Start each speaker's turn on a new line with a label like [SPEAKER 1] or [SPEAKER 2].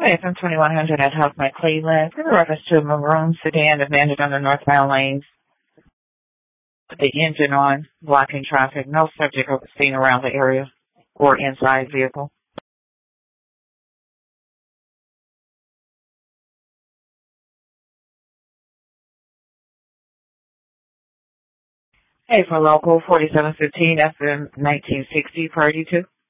[SPEAKER 1] FM 2100 at House Mike Cleveland. In reference to a maroon sedan abandoned on the northbound lanes with the engine on, blocking traffic. No subject was seen around the area or inside vehicle. Hey, for local 4715 FM 1960 per you two.